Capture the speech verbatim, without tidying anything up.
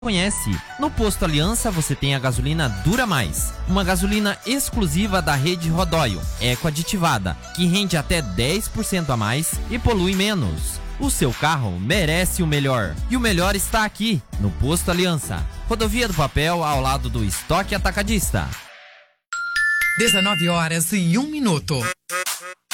Conhece? No Posto Aliança você tem a gasolina Dura Mais, uma gasolina exclusiva da rede Rodóio, eco-aditivada, que rende até dez por cento a mais e polui menos. O seu carro merece o melhor, e o melhor está aqui, no Posto Aliança, Rodovia do Papel, ao lado do Estoque Atacadista. dezenove horas e um minuto.